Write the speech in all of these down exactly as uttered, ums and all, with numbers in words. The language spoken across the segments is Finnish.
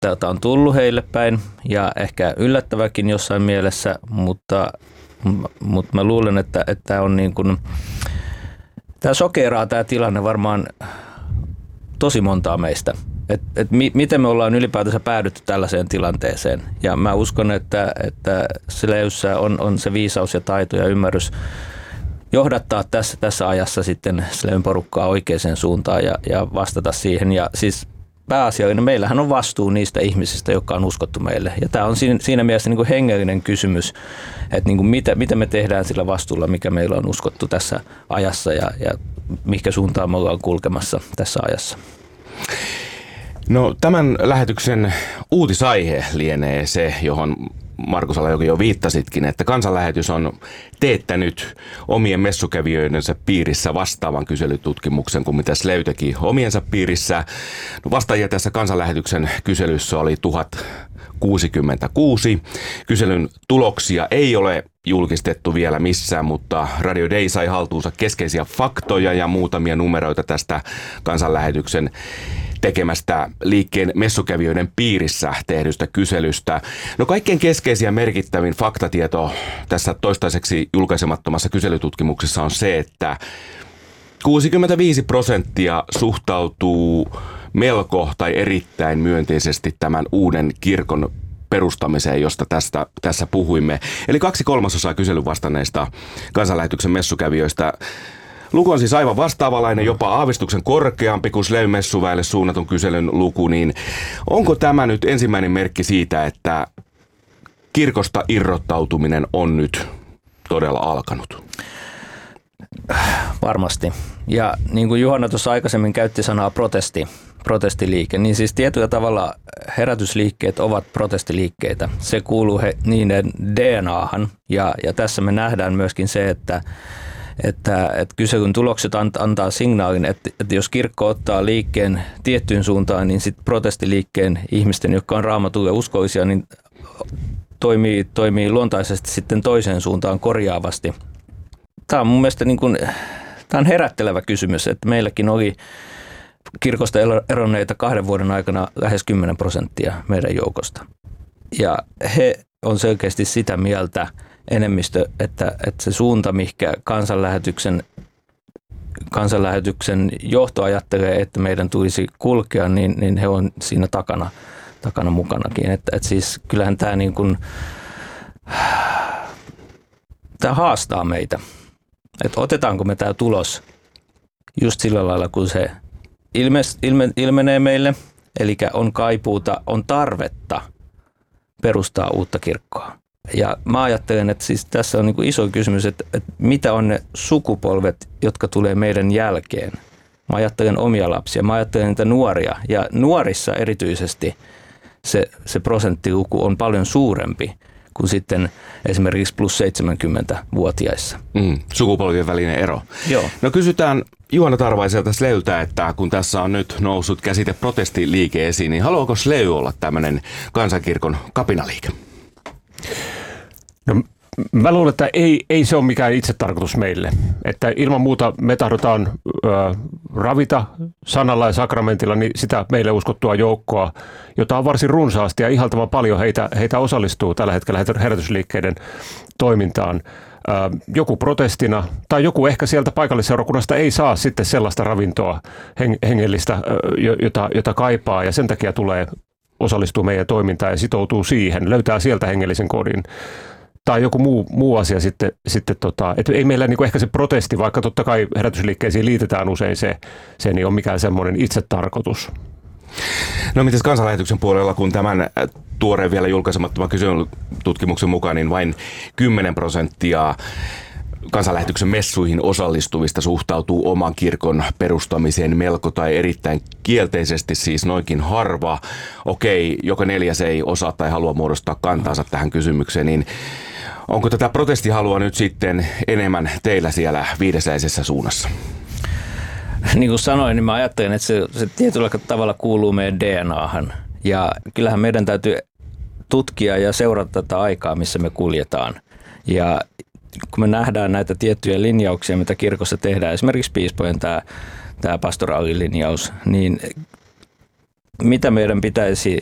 tämä on tullut heille päin ja ehkä yllättäväkin jossain mielessä, mutta, mutta mä luulen, että tämä on niin kuin, tämä sokeraa tämä tilanne varmaan tosi montaa meistä. Et, et mi, miten me ollaan ylipäätänsä päädytty tällaiseen tilanteeseen. Ja mä uskon, että, että Sleyssä on, on se viisaus ja taito ja ymmärrys johdattaa tässä, tässä ajassa sitten Sleyn porukkaa oikeaan suuntaan ja, ja vastata siihen. Ja siis pääasiallinen, meillähän on vastuu niistä ihmisistä, jotka on uskottu meille. Ja tämä on siinä, siinä mielessä niin kuin hengellinen kysymys, että niin kuin mitä, mitä me tehdään sillä vastuulla, mikä meillä on uskottu tässä ajassa ja, ja mihinkä suuntaan me ollaan kulkemassa tässä ajassa. No, tämän lähetyksen uutisaihe lienee se, johon Markus Alajoki jo viittasitkin, että Kansanlähetys on teettänyt omien messukävijöidensä piirissä vastaavan kyselytutkimuksen kuin mitä Sley teki omiensa piirissä. No, vastaajia tässä Kansanlähetyksen kyselyssä oli tuhat kuusikymmentäkuusi. Kyselyn tuloksia ei ole julkistettu vielä missään, mutta Radio Day sai haltuunsa keskeisiä faktoja ja muutamia numeroita tästä Kansanlähetyksen tekemästä liikkeen messukävijöiden piirissä tehdystä kyselystä. No, kaikkein keskeisin ja merkittävin faktatieto tässä toistaiseksi julkaisemattomassa kyselytutkimuksessa on se, että kuusikymmentäviisi prosenttia suhtautuu melko tai erittäin myönteisesti tämän uuden kirkon perustamiseen, josta tästä, tässä puhuimme. Eli kaksi kolmasosaa kyselyn vastanneista Kansanlähetyksen messukävijöistä. Luku on siis aivan vastaavanlainen, jopa aavistuksen korkeampi kuin Sleyn messuväelle suunnatun kyselyn luku, niin onko tämä nyt ensimmäinen merkki siitä, että kirkosta irrottautuminen on nyt todella alkanut? Varmasti. Ja niin kuin Juhana tuossa aikaisemmin käytti sanaa protesti, protestiliike, niin siis tietyllä tavalla herätysliikkeet ovat protestiliikkeitä. Se kuuluu he, niiden D N A:han ja, ja tässä me nähdään myöskin se, että Että, että kyselyn tulokset antaa signaalin, että, että jos kirkko ottaa liikkeen tiettyyn suuntaan, niin sitten protestiliikkeen ihmisten, jotka on Raamatun ja uskollisia, niin toimii, toimii luontaisesti sitten toiseen suuntaan korjaavasti. Tämä on mun mielestä niin kuin, tämä on herättelevä kysymys, että meilläkin oli kirkosta eronneita kahden vuoden aikana lähes kymmenen prosenttia meidän joukosta. Ja he on selkeästi sitä mieltä, enemmistö, että, että se suunta, mihinkä kansanlähetyksen, kansanlähetyksen johto ajattelee, että meidän tulisi kulkea, niin, niin he on siinä takana, takana mukanakin. Että, että siis kyllähän tämä, niin kuin, tämä haastaa meitä. Että otetaanko me tämä tulos just sillä lailla, kun se ilme, ilme, ilmenee meille, eli on kaipuuta, on tarvetta perustaa uutta kirkkoa. Ja mä ajattelen, että siis tässä on niin kuin iso kysymys, että, että mitä on ne sukupolvet, jotka tulee meidän jälkeen. Mä ajattelen omia lapsia, mä ajattelen niitä nuoria ja nuorissa erityisesti se, se prosenttiluku on paljon suurempi kuin sitten esimerkiksi plus seitsemänkymmentävuotiaissa. Mm, sukupolvien välinen ero. Joo. No, kysytään Juhana Tarvaiselta Sleyltä, että kun tässä on nyt noussut käsite protestiliike esiin, niin haluaako Sley olla tämmöinen kansankirkon kapinaliike? No, mä luulen, että ei, ei se ole mikään itsetarkoitus meille. Että ilman muuta me tahdotaan ö, ravita sanalla ja sakramentilla niin sitä meille uskottua joukkoa, jota on varsin runsaasti ja ihaltavan paljon heitä, heitä osallistuu tällä hetkellä herätysliikkeiden toimintaan. Ö, joku protestina tai joku ehkä sieltä paikallisseurakunnasta ei saa sitten sellaista ravintoa heng, hengellistä, ö, jota, jota kaipaa ja sen takia tulee osallistuu meidän toimintaan ja sitoutuu siihen, löytää sieltä hengellisen kodin. Tai joku muu, muu asia sitten, sitten tota, että ei meillä niinku ehkä se protesti, vaikka totta kai herätysliikkeisiin liitetään usein se, se ei ole mikään semmoinen itsetarkoitus. No, mites Kansanlähetyksen puolella, kun tämän tuoreen vielä julkaisemattoman kyselytutkimuksen mukaan, niin vain kymmenen prosenttia Kansanlähetyksen messuihin osallistuvista suhtautuu oman kirkon perustamiseen melko tai erittäin kielteisesti, siis noinkin harva. Okei, joka neljäs ei osaa tai halua muodostaa kantaansa tähän kysymykseen, niin onko tätä protestihalua nyt sitten enemmän teillä siellä viidesäisessä suunnassa? Niin kuin sanoin, niin mä ajattelen, että se, se tietyllä tavalla kuuluu meidän D N A:han. Ja kyllähän meidän täytyy tutkia ja seurata tätä aikaa, missä me kuljetaan. Ja kun me nähdään näitä tiettyjä linjauksia, mitä kirkossa tehdään, esimerkiksi piispojen tämä, tämä pastoraalilinjaus, niin mitä meidän pitäisi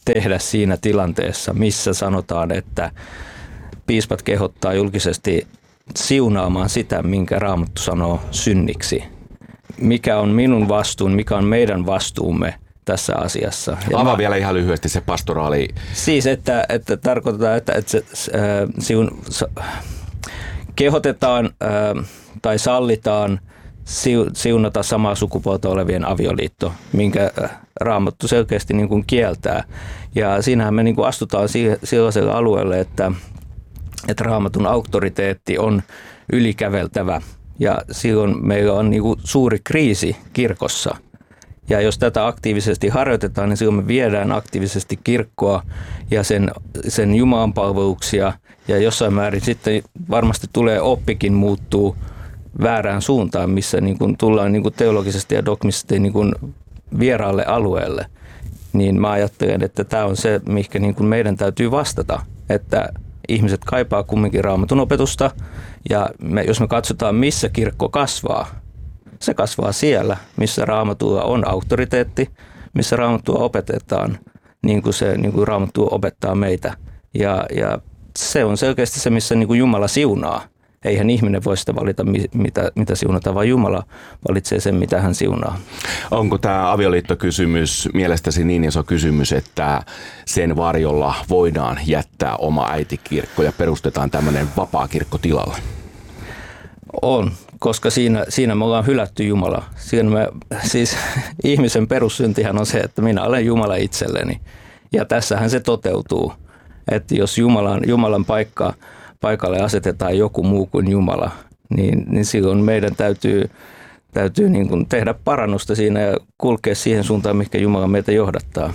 tehdä siinä tilanteessa, missä sanotaan, että piispat kehottaa julkisesti siunaamaan sitä, minkä Raamattu sanoo synniksi. Mikä on minun vastuun, mikä on meidän vastuumme tässä asiassa. Ja Avaa mä, vielä ihan lyhyesti se pastoraali. Siis, että, että tarkoitetaan, että, että se, äh, siun, sa, kehotetaan äh, tai sallitaan siu, siunata samaa sukupuolta olevien avioliitto, minkä Raamattu selkeästi niin kuin kieltää. Ja siinähän me niin kuin astutaan sellaiselle alueelle, että, että Raamatun auktoriteetti on ylikäveltävä. Ja silloin meillä on niin kuin suuri kriisi kirkossa. Ja jos tätä aktiivisesti harjoitetaan, niin silloin me viedään aktiivisesti kirkkoa ja sen, sen Jumalan palveluksia. Ja jossain määrin sitten varmasti tulee oppikin muuttuu väärään suuntaan, missä niin kuin tullaan niin kuin teologisesti ja dogmisesti niin kuin vieraalle alueelle. Niin mä ajattelen, että tämä on se, mihinkä niin kuin meidän täytyy vastata, että ihmiset kaipaa kumminkin Raamatun opetusta. Ja me, jos me katsotaan, missä kirkko kasvaa, se kasvaa siellä, missä Raamatulla on auktoriteetti, missä Raamattua opetetaan, niin kuin se niin kuin Raamattu opettaa meitä. Ja, ja se on selkeästi se, missä niin kuin Jumala siunaa. Eihän ihminen voi sitä valita, mitä, mitä siunata, vaan Jumala valitsee sen, mitä hän siunaa. Onko tämä avioliittokysymys mielestäsi niin iso kysymys, että sen varjolla voidaan jättää oma äitikirkko ja perustetaan tämmöinen vapaa kirkko tilalle? On, koska siinä, siinä me ollaan hylätty Jumala. Siinä me, siis ihmisen perussyntihän on se, että minä olen Jumala itselleni. Ja tässähän se toteutuu, että jos Jumalan, Jumalan paikka, paikalle asetetaan joku muu kuin Jumala, niin, niin silloin meidän täytyy, täytyy niin kuin tehdä parannusta siinä ja kulkea siihen suuntaan, mihinkä Jumala meitä johdattaa.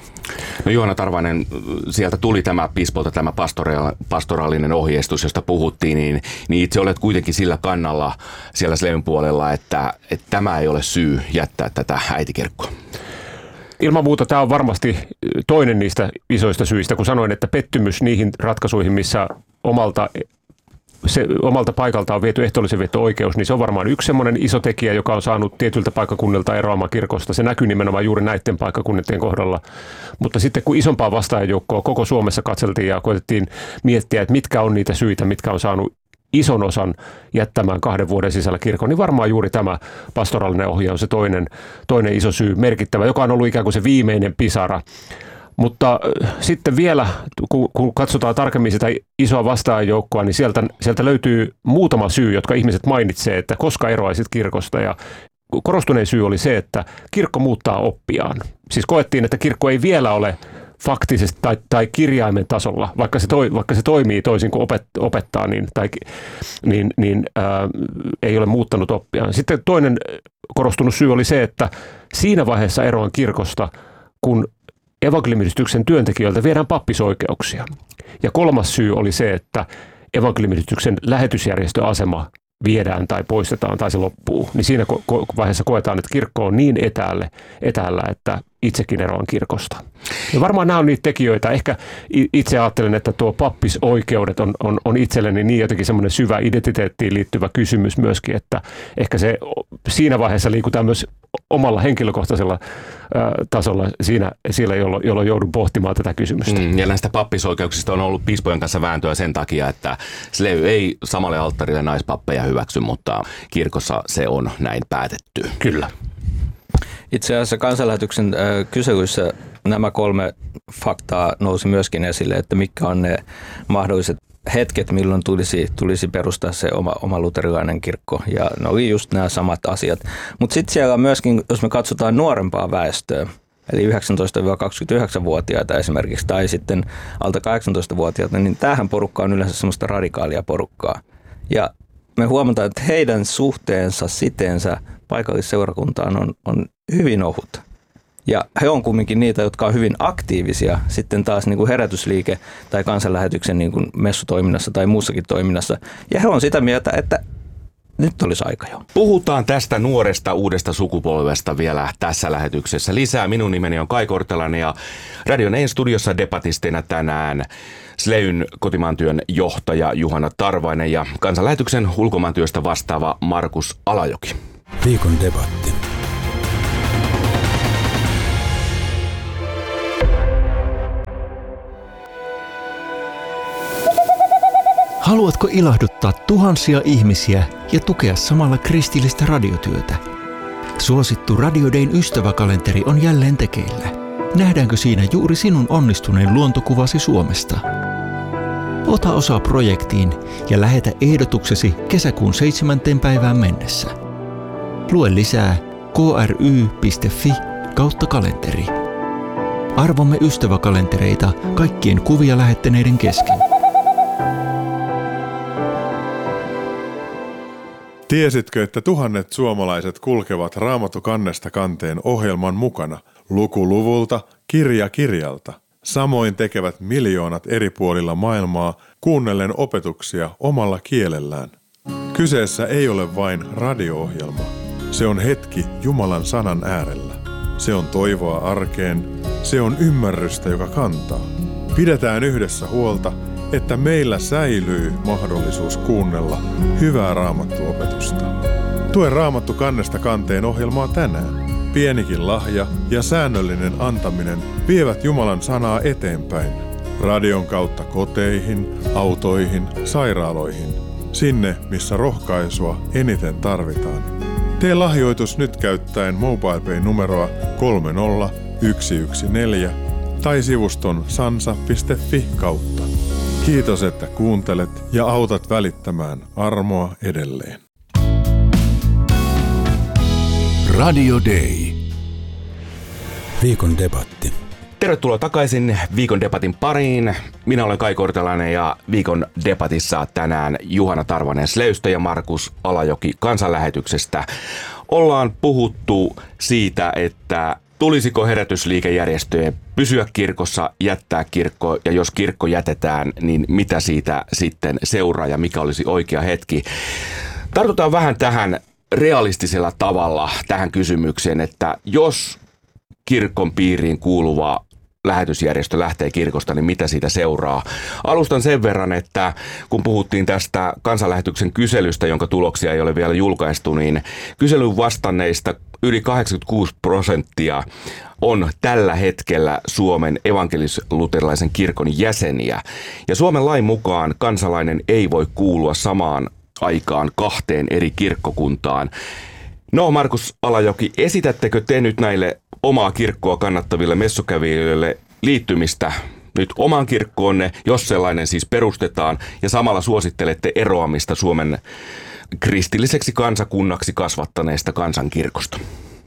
No Juhana Tarvainen, sieltä tuli tämä piispolta tämä pastoraalinen ohjeistus, josta puhuttiin, niin, niin itse olet kuitenkin sillä kannalla siellä Sleyn puolella, että, että tämä ei ole syy jättää tätä äitikirkkoa. Ilman muuta tämä on varmasti toinen niistä isoista syistä, kun sanoin, että pettymys niihin ratkaisuihin, missä omalta, se, omalta paikalta on viety ehtoollisen veto-oikeus, niin se on varmaan yksi semmoinen iso tekijä, joka on saanut tietyltä paikkakunnilta eroamaan kirkosta. Se näkyy nimenomaan juuri näiden paikkakunnien kohdalla. Mutta sitten kun isompaa vastaajajoukkoa koko Suomessa katseltiin ja koetettiin miettiä, että mitkä on niitä syitä, mitkä on saanut ison osan jättämään kahden vuoden sisällä kirkon, niin varmaan juuri tämä pastoraalinen ohje on se toinen, toinen iso syy, merkittävä, joka on ollut ikään kuin se viimeinen pisara. Mutta sitten vielä, kun, kun katsotaan tarkemmin sitä isoa vastaajajoukkoa, niin sieltä, sieltä löytyy muutama syy, jotka ihmiset mainitsee, että koska eroaisit kirkosta. Ja korostunein syy oli se, että kirkko muuttaa oppiaan. Siis koettiin, että kirkko ei vielä ole faktisesti tai, tai kirjaimen tasolla, vaikka se, toi, vaikka se toimii toisin kuin opet, opettaa, niin, tai, niin, niin ää, ei ole muuttanut oppiaan. Sitten toinen korostunut syy oli se, että siinä vaiheessa eroan kirkosta, kun evankeliumiyhdistyksen työntekijöiltä viedään pappisoikeuksia. Ja kolmas syy oli se, että evankeliumiyhdistyksen lähetysjärjestöasema viedään tai poistetaan tai se loppuu. Niin siinä vaiheessa koetaan, että kirkko on niin etäälle, etäällä, että itsekin eroan kirkosta. Ja varmaan nämä on niitä tekijöitä. Ehkä itse ajattelen, että tuo pappisoikeudet on, on, on itselleni niin jotenkin semmoinen syvä identiteettiin liittyvä kysymys myöskin, että ehkä se siinä vaiheessa liikutaan myös omalla henkilökohtaisella ä, tasolla siinä, siellä, jolloin, jolloin joudun pohtimaan tätä kysymystä. Mm, ja näistä pappisoikeuksista on ollut piispojen kanssa vääntöä sen takia, että Sley ei samalle alttarille naispappeja hyväksy, mutta kirkossa se on näin päätetty. Kyllä. Itse asiassa Kansanlähetyksen äh, kyselyissä nämä kolme faktaa nousi myöskin esille, että mitkä on ne mahdolliset hetket, milloin tulisi, tulisi perustaa se oma, oma luterilainen kirkko. Ja ne oli just nämä samat asiat. Mutta sitten siellä myöskin, jos me katsotaan nuorempaa väestöä, eli yhdeksäntoista kaksikymmentäyhdeksän-vuotiaita esimerkiksi, tai sitten alta kahdeksantoista-vuotiaita, niin tämähän porukka on yleensä semmoista radikaalia porukkaa. Ja me huomataan, että heidän suhteensa, siteensä paikallisseurakuntaan on, on hyvin ohut. Ja he on kumminkin niitä, jotka on hyvin aktiivisia sitten taas niin kuin herätysliike tai kansanlähetyksen niin kuin messutoiminnassa tai muussakin toiminnassa. Ja he on sitä mieltä, että nyt olisi aika jo. Puhutaan tästä nuoresta uudesta sukupolvesta vielä tässä lähetyksessä lisää. Minun nimeni on Kai Kortelainen ja Radio Nein studiossa debatistina tänään Sleyn kotimaantyön johtaja Juhana Tarvainen ja kansanlähetyksen ulkomaantyöstä vastaava Markus Alajoki. Viikon debatti. Haluatko ilahduttaa tuhansia ihmisiä ja tukea samalla kristillistä radiotyötä? Suosittu Radio Dayn ystäväkalenteri on jälleen tekeillä. Nähdäänkö siinä juuri sinun onnistuneen luontokuvasi Suomesta? Ota osaa projektiin ja lähetä ehdotuksesi kesäkuun seitsemänteen päivään mennessä. Lue lisää kry piste fi kautta kalenteri. Arvomme ystäväkalentereita kaikkien kuvia lähettäneiden kesken. Tiesitkö, että tuhannet suomalaiset kulkevat Raamattu kannesta kanteen ohjelman mukana, luku luvulta, kirja kirjalta? Samoin tekevät miljoonat eri puolilla maailmaa kuunnellen opetuksia omalla kielellään. Kyseessä ei ole vain radio-ohjelma. Se on hetki Jumalan sanan äärellä. Se on toivoa arkeen. Se on ymmärrystä, joka kantaa. Pidetään yhdessä huolta, että meillä säilyy mahdollisuus kuunnella hyvää raamattuopetusta. Tue Raamattu kannesta kanteen ohjelmaa tänään. Pienikin lahja ja säännöllinen antaminen vievät Jumalan sanaa eteenpäin. Radion kautta koteihin, autoihin, sairaaloihin. Sinne, missä rohkaisua eniten tarvitaan. Tee lahjoitus nyt käyttäen MobilePay-numeroa kolme nolla yksi yksi neljä tai sivuston sansa piste fi kautta. Kiitos, että kuuntelet ja autat välittämään armoa edelleen. Radio Day. Viikon debatti. Tervetuloa takaisin Viikon debatin pariin. Minä olen Kai Kortelainen ja Viikon debatissa tänään Juhana Tarvanen Sleystä ja Markus Alajoki Kansanlähetyksestä. Ollaan puhuttu siitä, että tulisiko herätysliikejärjestöjen pysyä kirkossa, jättää kirkko, ja jos kirkko jätetään, niin mitä siitä sitten seuraa ja mikä olisi oikea hetki. Tartutaan vähän tähän realistisella tavalla tähän kysymykseen, että jos kirkon piiriin kuuluva lähetysjärjestö lähtee kirkosta, niin mitä siitä seuraa? Alustan sen verran, että kun puhuttiin tästä kansanlähetyksen kyselystä, jonka tuloksia ei ole vielä julkaistu, niin kyselyn vastanneista yli kahdeksankymmentäkuusi prosenttia on tällä hetkellä Suomen evankelis-luterilaisen kirkon jäseniä. Ja Suomen lain mukaan kansalainen ei voi kuulua samaan aikaan kahteen eri kirkkokuntaan. No, Markus Alajoki, esitättekö te nyt näille omaa kirkkoa kannattaville messukävijöille liittymistä nyt omaan kirkkoonne, jos sellainen siis perustetaan, ja samalla suosittelette eroamista Suomen kristilliseksi kansakunnaksi kasvattaneesta kansankirkosta?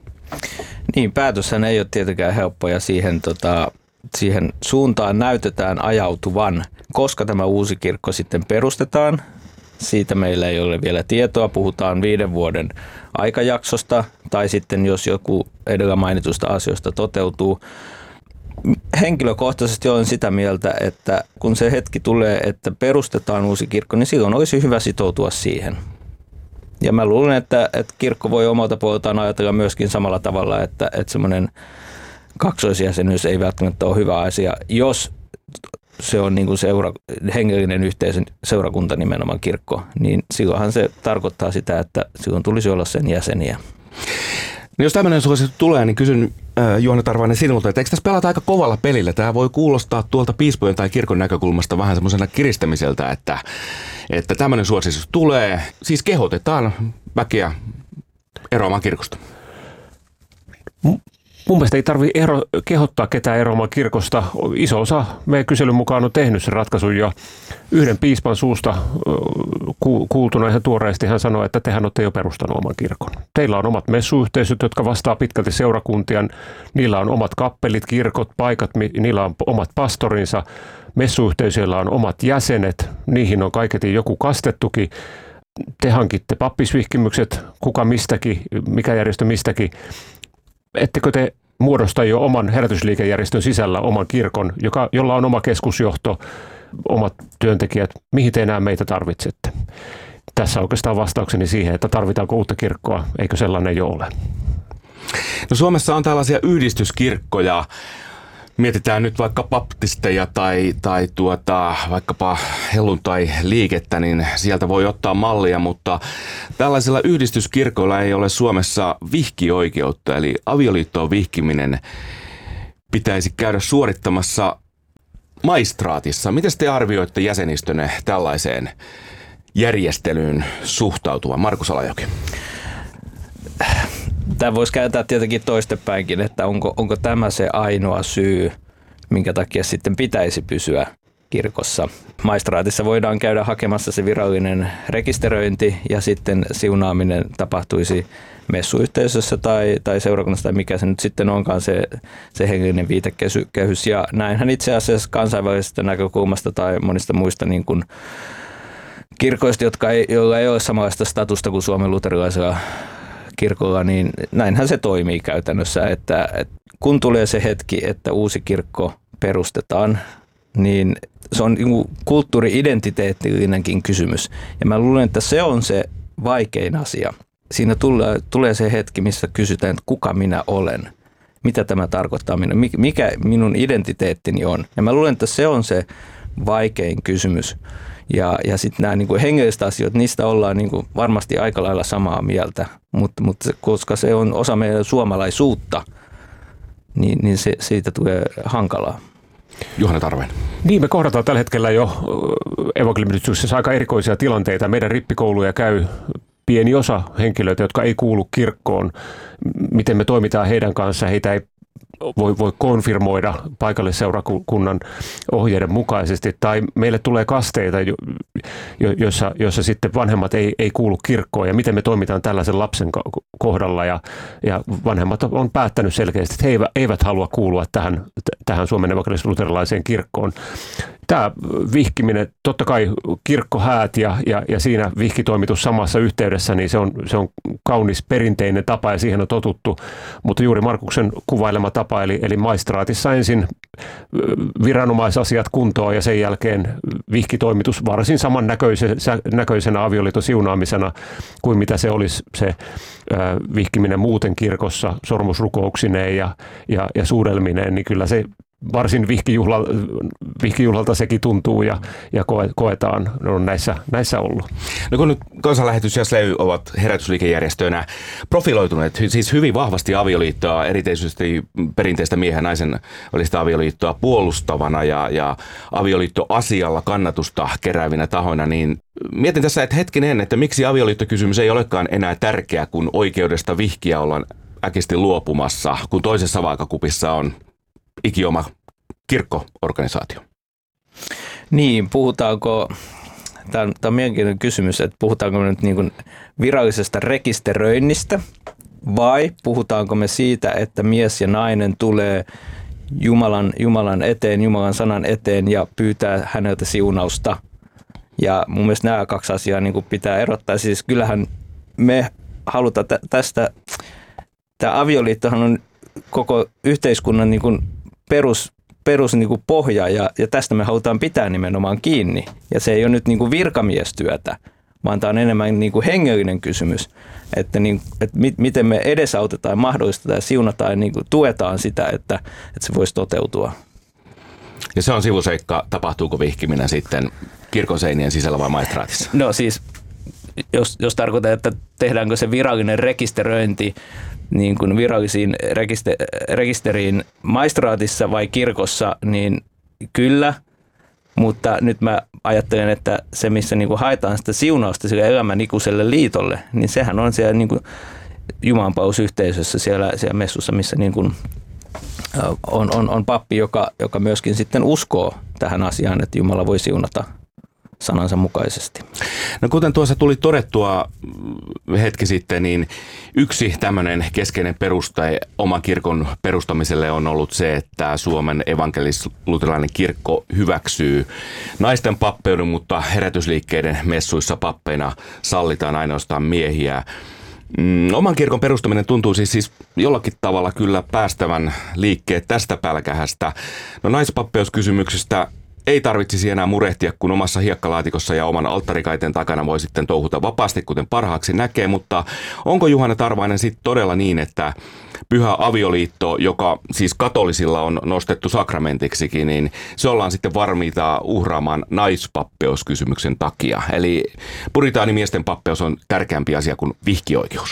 Niin, päätöshän ei ole tietenkään helppo ja siihen, tota, siihen suuntaan näytetään ajautuvan, koska tämä uusi kirkko sitten perustetaan. Siitä meillä ei ole vielä tietoa. Puhutaan viiden vuoden aikajaksosta tai sitten jos joku edellä mainitusta asioista toteutuu. Henkilökohtaisesti olen sitä mieltä, että kun se hetki tulee, että perustetaan uusi kirkko, niin silloin olisi hyvä sitoutua siihen. Ja mä luulen, että, että kirkko voi omalta puoleltaan ajatella myöskin samalla tavalla, että, että semmoinen kaksoisjäsenyys ei välttämättä ole hyvä asia, jos se on niin kuin seura, hengellinen yhteisön seurakunta nimenomaan kirkko, niin silloinhan se tarkoittaa sitä, että silloin tulisi olla sen jäseniä. No jos tämmöinen suositus tulee, niin kysyn äh, Juhana Tarvanen sinulta, että eikö tässä pelata aika kovalla pelillä? Tämä voi kuulostaa tuolta piispojen tai kirkon näkökulmasta vähän semmoisena kiristämiseltä, että, että tämmöinen suositus tulee. Siis kehotetaan väkeä eroamaan kirkosta. Mun mielestä ei tarvitse ero, kehottaa ketään eroamaan kirkosta. Iso osa meidän kyselyn mukaan on tehnyt sen ratkaisun ja yhden piispan suusta ku, kuultuna ihan tuoreesti hän sanoi, että tehän olette jo perustanut oman kirkon. Teillä on omat messuyhteisöt, jotka vastaa pitkälti seurakuntia. Niillä on omat kappelit, kirkot, paikat, niillä on omat pastorinsa. Messuyhteisöillä on omat jäsenet, niihin on kaiketi joku kastettukin. Te hankitte pappisvihkimykset, kuka mistäkin, mikä järjestö mistäkin. Ettekö te muodosta jo oman herätysliikejärjestön sisällä oman kirkon, joka, jolla on oma keskusjohto, omat työntekijät, mihin te enää meitä tarvitsette? Tässä oikeastaan vastaukseni siihen, että tarvitaanko uutta kirkkoa, eikö sellainen jo ole? No Suomessa on tällaisia yhdistyskirkkoja. Mietitään nyt vaikka baptisteja tai, tai tuota, vaikkapa helluntai-liikettä, niin sieltä voi ottaa mallia, mutta tällaisilla yhdistyskirkoilla ei ole Suomessa vihkioikeutta, eli avioliittoon vihkiminen pitäisi käydä suorittamassa maistraatissa. Miten te arvioitte jäsenistönne tällaiseen järjestelyyn suhtautuvan? Markus Alajoki. Tämä voisi kääntää tietenkin toistepäinkin, että onko, onko tämä se ainoa syy, minkä takia sitten pitäisi pysyä kirkossa. Maistraatissa voidaan käydä hakemassa se virallinen rekisteröinti ja sitten siunaaminen tapahtuisi messuyhteisössä tai, tai seurakunnassa tai mikä se nyt sitten onkaan se, se hengellinen viitekehys. Ja näinhän itse asiassa kansainvälisestä näkökulmasta tai monista muista niin kuin kirkoista, jotka ei, joilla ei ole samanlaista statusta kuin Suomen luterilaisella kirkolla, niin näinhän se toimii käytännössä, että, että kun tulee se hetki, että uusi kirkko perustetaan, niin se on kulttuuri-identiteettillinenkin kysymys. Ja mä luulen, että se on se vaikein asia. Siinä tulee, tulee se hetki, missä kysytään, että kuka minä olen, mitä tämä tarkoittaa minun, mikä minun identiteettini on. Ja mä luulen, että se on se vaikein kysymys. Ja, ja sitten nämä niin kuin hengelliset asiat, niistä ollaan niin kuin varmasti aika lailla samaa mieltä, mutta, mutta koska se on osa meidän suomalaisuutta, niin, niin se, siitä tulee hankalaa. Juhana Tarven. Niin, me kohdataan tällä hetkellä jo evankeliumityksessä aika erikoisia tilanteita. Meidän rippikouluja käy pieni osa henkilöitä, jotka ei kuulu kirkkoon. Miten me toimitaan heidän kanssaan, heitä ei voi, voi konfirmoida paikallisseurakunnan ohjeiden mukaisesti. Tai meille tulee kasteita, jo, jo, joissa, joissa sitten vanhemmat ei, ei kuulu kirkkoon. Ja miten me toimitaan tällaisen lapsen kohdalla. Ja, ja vanhemmat on päättänyt selkeästi, että he eivät, eivät halua kuulua tähän, tähän Suomen evankelis-luterilaiseen kirkkoon. Tämä vihkiminen, totta kai kirkkohäät ja, ja, ja siinä vihkitoimitus samassa yhteydessä, niin se on, se on kaunis perinteinen tapa ja siihen on totuttu. Mutta juuri Markuksen kuvailema tapa, eli, eli maistraatissa ensin viranomaisasiat kuntoon ja sen jälkeen vihkitoimitus varsin samannäköisenä avioliiton siunaamisena kuin mitä se olisi se vihkiminen muuten kirkossa sormusrukouksineen ja, ja, ja suudelmineen, niin kyllä se varsin vihkijuhla, vihkijuhlalta sekin tuntuu ja, ja koetaan, ne on näissä, näissä ollut. No kun nyt Kansanlähetys ja S L E Y ovat herätysliikejärjestöinä profiloituneet siis hyvin vahvasti avioliittoa, erityisesti perinteistä miehen ja naisen välistä avioliittoa puolustavana ja, ja avioliittoasialla kannatusta keräävinä tahoina, niin mietin tässä, että hetkinen, että miksi avioliittokysymys ei olekaan enää tärkeä, kun oikeudesta vihkiä ollaan äkisti luopumassa, kun toisessa vaakakupissa on ikioma kirkkoorganisaatio. Niin, puhutaanko, tämä on, tämä on mielenkiintoinen kysymys, että puhutaanko me nyt niin kuin virallisesta rekisteröinnistä vai puhutaanko me siitä, että mies ja nainen tulee Jumalan, Jumalan eteen, Jumalan sanan eteen ja pyytää häneltä siunausta. Ja mun mielestä nämä kaksi asiaa niin kuin pitää erottaa. Siis kyllähän me halutaan tästä, tämä avioliittohan on koko yhteiskunnan niin kuin perus, perus niin kuin pohja ja, ja tästä me halutaan pitää nimenomaan kiinni. Ja se ei ole nyt niin kuin virkamiestyötä, vaan tämä on enemmän niin kuin hengellinen kysymys, että, niin, että mi, miten me edesautetaan ja mahdollistetaan ja siunataan ja niin kuin tuetaan sitä, että, että se voisi toteutua. Ja se on sivuseikka, tapahtuuko vihkiminen sitten kirkon seinien sisällä vai maistraatissa? No siis, jos, jos tarkoittaa, että tehdäänkö se virallinen rekisteröinti niin kuin virallisiin rekister- rekisteriin maistraatissa vai kirkossa, niin kyllä, mutta nyt mä ajattelen, että se missä niin kuin haetaan sitä siunausta sille elämänikuiselle liitolle, niin sehän on siellä niin kuin jumalanpalvelusyhteisössä siellä, siellä messussa, missä niin kuin on, on, on pappi, joka, joka myöskin sitten uskoo tähän asiaan, että Jumala voi siunata sanansa mukaisesti. No kuten tuossa tuli todettua hetki sitten, niin yksi tämmöinen keskeinen peruste oman kirkon perustamiselle on ollut se, että Suomen evankelis-luterilainen kirkko hyväksyy naisten pappeuden, mutta herätysliikkeiden messuissa pappeina sallitaan ainoastaan miehiä. Oman kirkon perustaminen tuntuu siis, siis jollakin tavalla kyllä päästävän liikkeet tästä pälkähästä. No naispappeuskysymyksistä ei tarvitsisi enää murehtia, kun omassa hiekkalaatikossa ja oman alttarikaiteen takana voi sitten touhuta vapaasti, kuten parhaaksi näkee. Mutta onko Juhana Tarvainen sitten todella niin, että pyhä avioliitto, joka siis katolisilla on nostettu sakramentiksikin, niin se ollaan sitten varmiita uhraamaan naispappeuskysymyksen takia? Eli puritaanimiesten pappeus on tärkeämpi asia kuin vihkioikeus.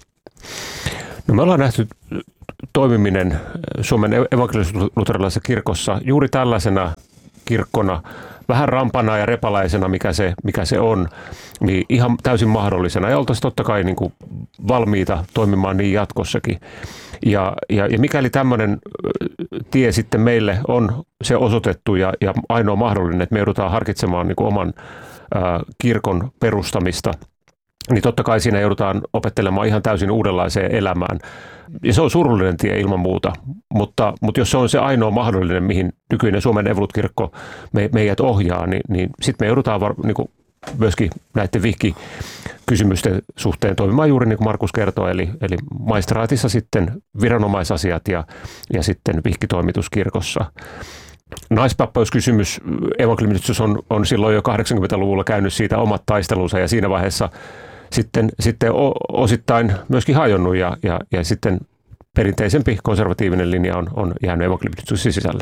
No me ollaan nähty toimiminen Suomen evankelis-luterilaisessa kirkossa juuri tällaisena kirkkona, vähän rampana ja repalaisena, mikä se, mikä se on, niin ihan täysin mahdollisena. Ja oltaisiin totta kai niin kuin valmiita toimimaan niin jatkossakin. Ja, ja, ja mikäli tämmöinen tie sitten meille on se osoitettu ja, ja ainoa mahdollinen, että me joudutaan harkitsemaan niin kuin oman ää, kirkon perustamista, niin totta kai siinä joudutaan opettelemaan ihan täysin uudenlaiseen elämään. Ja se on surullinen tie ilman muuta, mutta, mutta jos se on se ainoa mahdollinen, mihin nykyinen Suomen Evolut-kirkko me, meidät ohjaa, niin, niin sitten me joudutaan var, niin kuin myöskin näiden vihkikysymysten suhteen toimimaan juuri niin kuin Markus kertoi, eli, eli maistraatissa sitten viranomaisasiat ja, ja sitten vihkitoimitus kirkossa. Naispapauskysymys, evankeliumitus on, on silloin jo kahdeksankymmentäluvulla käynyt siitä omat taistelunsa ja siinä vaiheessa sitten, sitten osittain myöskin hajonnut ja, ja, ja sitten perinteisempi konservatiivinen linja on, on jäänyt evankeliumituksen sisälle.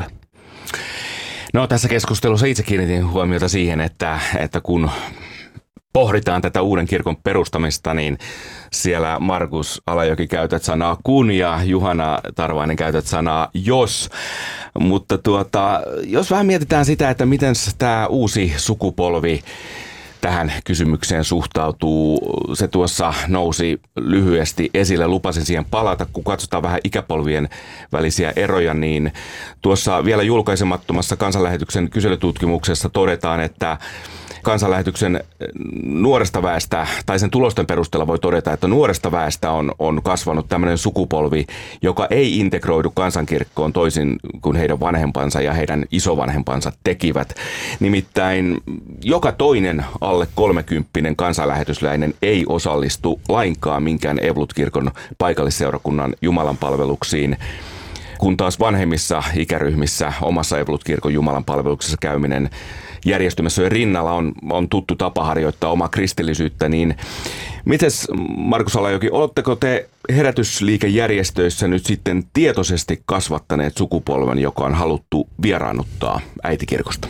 No tässä keskustelussa itse kiinnitin huomiota siihen, että, että kun pohditaan tätä uuden kirkon perustamista, niin siellä Markus Alajoki käytät sanaa kun ja Juhana Tarvainen käytät sanaa jos. Mutta tuota, jos vähän mietitään sitä, että miten tämä uusi sukupolvi tähän kysymykseen suhtautuu. Se tuossa nousi lyhyesti esille, lupasin siihen palata. Kun katsotaan vähän ikäpolvien välisiä eroja, niin tuossa vielä julkaisemattomassa Kansanlähetyksen kyselytutkimuksessa todetaan, että Kansanlähetyksen nuoresta väestä, tai sen tulosten perusteella voi todeta, että nuoresta väestä on, on kasvanut tämmöinen sukupolvi, joka ei integroidu kansankirkkoon toisin kuin heidän vanhempansa ja heidän isovanhempansa tekivät. Nimittäin joka toinen alle kolmekymppinen kansanlähetysläinen ei osallistu lainkaan minkään Evolut-kirkon paikallisseurakunnan jumalanpalveluksiin, kun taas vanhemmissa ikäryhmissä omassa Evolut-kirkon jumalanpalveluksessa käyminen järjestymässä rinnalla on, on tuttu tapa harjoittaa omaa kristillisyyttä, niin mites Markus Alajoki, oletteko te herätysliikejärjestöissä nyt sitten tietoisesti kasvattaneet sukupolven, joka on haluttu vieraannuttaa äitikirkosta?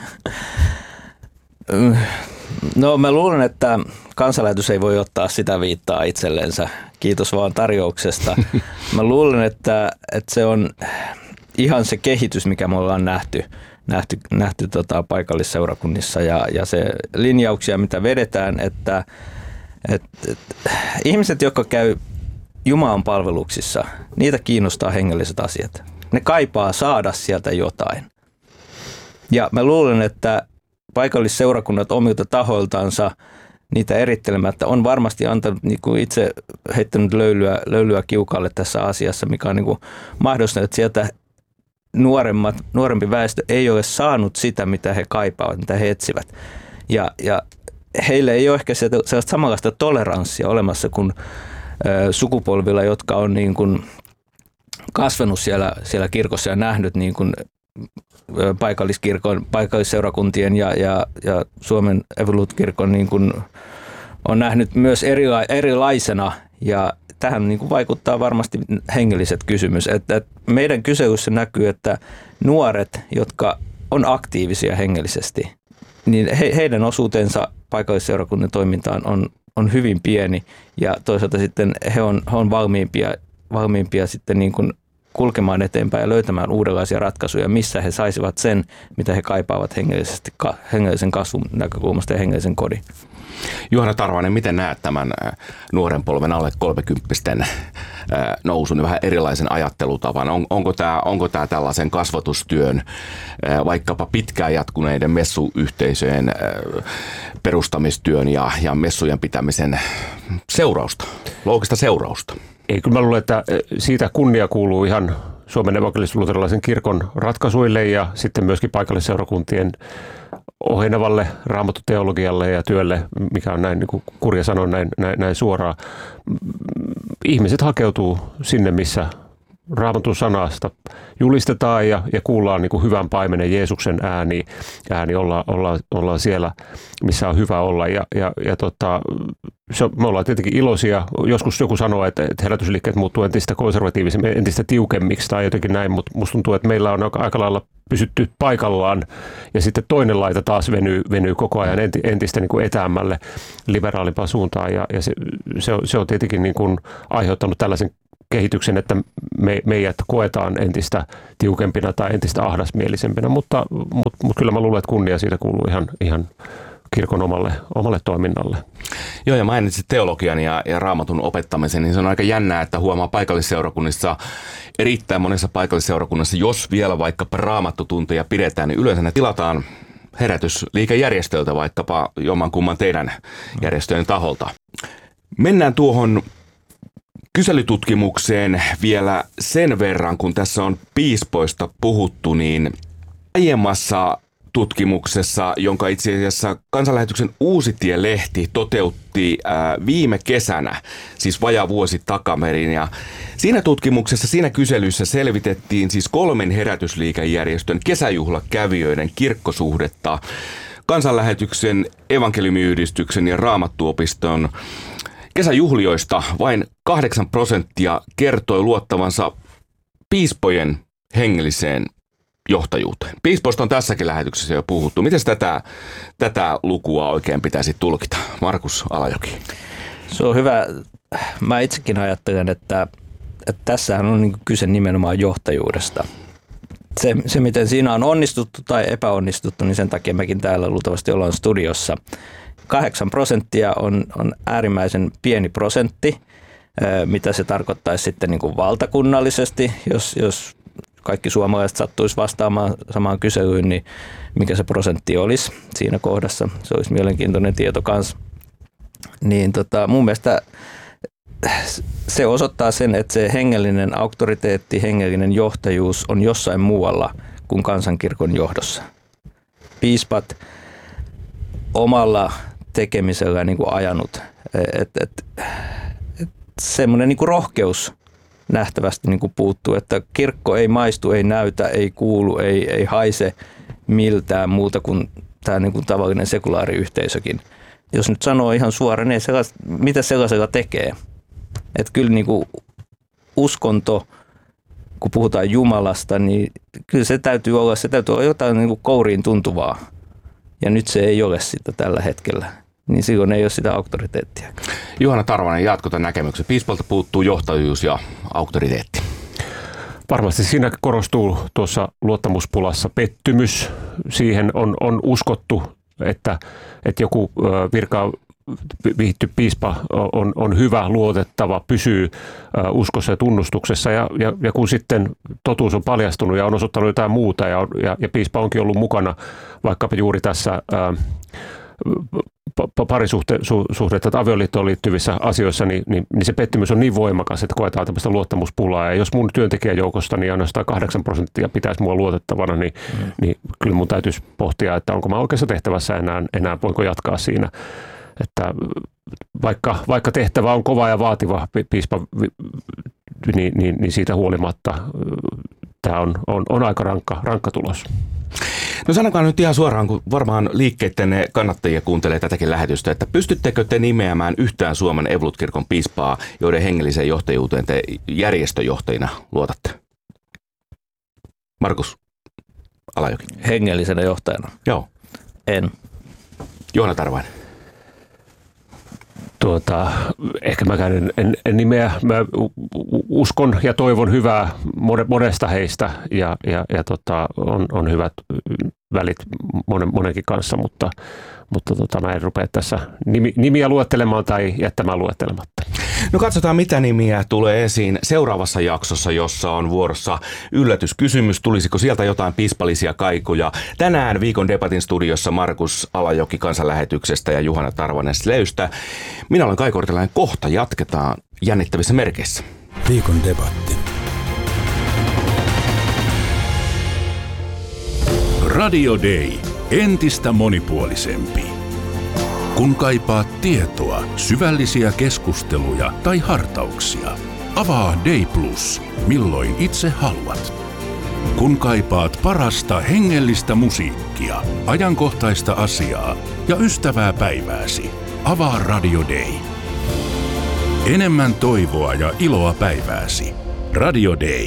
No mä luulen, että Kansanlähetys ei voi ottaa sitä viittaa itsellensä. Kiitos vaan tarjouksesta. Mä luulen, että, että se on ihan se kehitys, mikä me ollaan nähty. nähty, nähty tota paikallisseurakunnissa ja, ja se linjauksia, mitä vedetään, että et, et, ihmiset, jotka käy Jumalan palveluksissa, niitä kiinnostaa hengelliset asiat. Ne kaipaa saada sieltä jotain. Ja mä luulen, että paikallisseurakunnat omilta tahoiltansa niitä erittelemättä on varmasti antanut, niin kuin itse heittänyt löylyä, löylyä kiukalle tässä asiassa, mikä on niin kuin mahdollistanut, että sieltä nuoremmat, nuorempi väestö ei ole saanut sitä, mitä he kaipaavat, mitä he etsivät. Ja, ja heille ei ole ehkä sellaista samanlaista toleranssia olemassa kuin ö, sukupolvilla, jotka on niin kuin kasvanut siellä, siellä kirkossa ja nähnyt niin kuin paikalliskirkon, paikallisseurakuntien ja, ja, ja Suomen Evolut-kirkon niin kuin on nähnyt myös erila, erilaisena ja tähän niin kuin vaikuttaa varmasti hengelliset kysymys. Että meidän kyselyssä näkyy, että nuoret, jotka on aktiivisia hengellisesti, niin he, heidän osuutensa paikallisseurakunnan toimintaan on, on hyvin pieni ja toisaalta sitten he on, he on valmiimpia, valmiimpia sitten niin kuin kulkemaan eteenpäin ja löytämään uudenlaisia ratkaisuja, missä he saisivat sen, mitä he kaipaavat hengellisesti, hengellisen kasvun näkökulmasta ja hengellisen kodin. Juhana Tarvainen, miten näet tämän nuoren polven alle kolmekymppisten nousun vähän erilaisen ajattelutavan? On, onko tämä onko tämä tällaisen kasvatustyön, vaikkapa pitkään jatkuneiden messuyhteisöjen perustamistyön ja, ja messujen pitämisen seurausta, loogista seurausta? Ei, kyllä mä luulen, että siitä kunnia kuuluu ihan Suomen evankelis-luterilaisen kirkon ratkaisuille ja sitten myöskin paikallisseurakuntien ohenevalle raamattuteologialle ja työlle, mikä on näin, niin kuin Kurja sanoi näin, näin, näin suoraan. Ihmiset hakeutuu sinne, missä Raamatun sanasta julistetaan ja, ja kuullaan niin kuin hyvän paimenen Jeesuksen ääni, ääni olla, olla, ollaan siellä, missä on hyvä olla. Ja, ja, ja tota, se, me ollaan tietenkin iloisia. Joskus joku sanoo, että, että herätysliikkeet muuttuu entistä konservatiivisemmin, entistä tiukemmiksi tai jotenkin näin, mutta musta tuntuu, että meillä on aika lailla pysytty paikallaan ja sitten toinen laita taas venyy, venyy koko ajan entistä niin kuin etäämmälle liberaalimpaan suuntaan ja, ja se, se, on, se on tietenkin niin kuin aiheuttanut tällaisen kehityksen, että me, meidät koetaan entistä tiukempina tai entistä ahdasmielisempinä, mutta, mutta, mutta kyllä mä luulen, että kunnia siitä kuuluu ihan, ihan kirkon omalle, omalle toiminnalle. Joo, ja mainitsit teologian ja, ja raamatun opettamisen, niin se on aika jännää, että huomaa paikallisseurakunnissa, erittäin monessa paikallisseurakunnassa, jos vielä vaikkapa raamattutunteja pidetään, niin yleensä ne tilataan herätysliikejärjestöltä, vaikkapa jommankumman teidän järjestöjen taholta. Mennään tuohon kyselytutkimukseen vielä sen verran, kun tässä on piispoista puhuttu, niin aiemmassa tutkimuksessa, jonka itse asiassa Kansanlähetyksen Uusitie-lehti toteutti ää, viime kesänä, siis vajaa vuosi takaperin. Ja siinä tutkimuksessa, siinä kyselyssä selvitettiin siis kolmen herätysliikejärjestön kesäjuhlakävijöiden kirkkosuhdetta Kansanlähetyksen, Evankeliumiyhdistyksen ja Raamattuopiston kesäjuhlioista. Vain kahdeksan prosenttia kertoi luottavansa piispojen hengelliseen johtajuuteen. Piispoista on tässäkin lähetyksessä jo puhuttu. Miten tätä, tätä lukua oikein pitäisi tulkita? Markus Alajoki. Se on hyvä. Mä itsekin ajattelen, että, että tässähän on niin kyse nimenomaan johtajuudesta. Se, se, miten siinä on onnistuttu tai epäonnistuttu, niin sen takia mekin täällä luultavasti ollaan studiossa. Kahdeksan prosenttia on, on äärimmäisen pieni prosentti, mitä se tarkoittaisi sitten niin kuin valtakunnallisesti, jos, jos kaikki suomalaiset sattuisi vastaamaan samaan kyselyyn, niin mikä se prosentti olisi siinä kohdassa. Se olisi mielenkiintoinen tieto kanssa. Niin tota, mun mielestä se osoittaa sen, että se hengellinen auktoriteetti, hengellinen johtajuus on jossain muualla kuin kansankirkon johdossa. Piispat omalla tekemisellä niin kuin ajanut, että et, et, semmoinen niin kuin rohkeus nähtävästi niin kuin puuttuu, että kirkko ei maistu, ei näytä, ei kuulu, ei, ei haise miltään muuta kuin tämä niin kuin tavallinen sekulaariyhteisökin. Jos nyt sanoo ihan suoraan, niin mitä sellaisella tekee? Että kyllä niin kuin uskonto, kun puhutaan Jumalasta, niin kyllä se täytyy olla, se täytyy olla jotain niin kuin kouriin tuntuvaa. Ja nyt se ei ole sitä tällä hetkellä. Niin silloin ei ole sitä auktoriteettia. Juhana Tarvanen, jatko tämän näkemyksen. Piispalta puuttuu johtajuus ja auktoriteetti. Varmasti siinä korostuu tuossa luottamuspulassa pettymys. Siihen on, on uskottu, että, että joku virka vihitty piispa on, on hyvä, luotettava, pysyy uskossa ja tunnustuksessa. Ja, ja, ja kun sitten totuus on paljastunut ja on osoittanut jotain muuta ja, ja, ja piispa onkin ollut mukana vaikkapa juuri tässä ää, parisuhdetta tai avioliittoon liittyvissä asioissa, niin, niin, niin se pettymys on niin voimakas, että koetaan tämmöistä luottamuspulaa. Ja jos mun työntekijäjoukosta niin ainoastaan kahdeksan prosenttia pitäisi mua luotettavana, niin, mm. niin kyllä mun täytyisi pohtia, että onko mä oikeassa tehtävässä enää, enää voinko jatkaa siinä. Että vaikka, vaikka tehtävä on kova ja vaativa piispa, niin, niin, niin siitä huolimatta tämä on, on, on aika rankka, rankka tulos. No sanokaa nyt ihan suoraan, kun varmaan liikkeiden kannattajia kuuntelee tätäkin lähetystä, että pystyttekö te nimeämään yhtään Suomen Evankelisluterilainen piispaa, joiden hengelliseen johtajuuteen te järjestöjohtajina luotatte? Markus Alajoki. Hengellisenä johtajana? Joo. En. Juhana Tarvainen. Tuota, ehkä mäkään en, en, en nimeä. Mä uskon ja toivon hyvää monesta heistä ja, ja, ja tota, on, on hyvät välit monen, monenkin kanssa, mutta, mutta tota, mä en rupea tässä nimi, nimiä luettelemaan tai jättämään luettelematta. No katsotaan, mitä nimiä tulee esiin seuraavassa jaksossa, jossa on vuorossa yllätyskysymys. Tulisiko sieltä jotain piispallisia kaikuja? Tänään Viikon debatin studiossa Markus Alajoki Kansanlähetyksestä ja Juhana Tarvanen Sleystä. Minä olen Kai Kortelainen. Kohta jatketaan jännittävissä merkeissä. Viikon debatti. Radio Day. Entistä monipuolisempi. Kun kaipaat tietoa, syvällisiä keskusteluja tai hartauksia, avaa Day Plus, milloin itse haluat. Kun kaipaat parasta hengellistä musiikkia, ajankohtaista asiaa ja ystävää päivääsi, avaa Radio Day. Enemmän toivoa ja iloa päivääsi. Radio Day.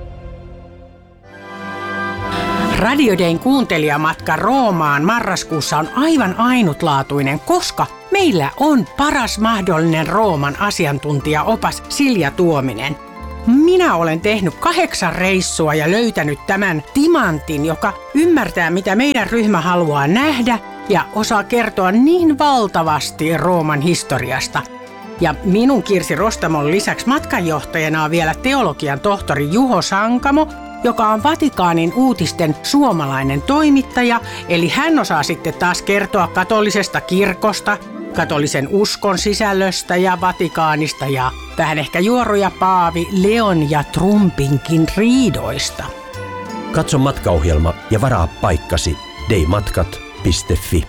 Radio Dayn kuuntelijamatka Roomaan marraskuussa on aivan ainutlaatuinen, koska meillä on paras mahdollinen Rooman asiantuntijaopas Silja Tuominen. minä olen tehnyt kahdeksan reissua ja löytänyt tämän timantin, joka ymmärtää, mitä meidän ryhmä haluaa nähdä ja osaa kertoa niin valtavasti Rooman historiasta. Ja minun Kirsi Rostamon lisäksi matkanjohtajana on vielä teologian tohtori Juho Sankamo, joka on Vatikaanin uutisten suomalainen toimittaja, eli hän osaa sitten taas kertoa katolisesta kirkosta, katolisen uskon sisällöstä ja Vatikaanista ja vähän ehkä juoruja Paavi Leon ja Trumpinkin riidoista. Katso matkaohjelma ja varaa paikkasi deimatkat piste fi.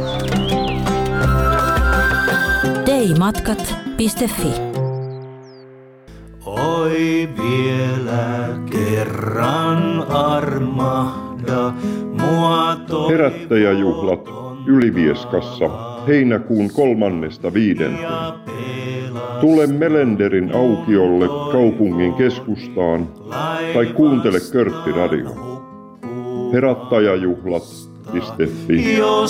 deimatkat piste fi. Oi vielä kerran armahda mua toivoton. Herättäjäjuhlat Ylivieskassa heinäkuun kolmannesta viidenteen. Tule Melenderin aukiolle kaupungin keskustaan tai kuuntele Körtti Radio. Herättäjäjuhlat piste fi.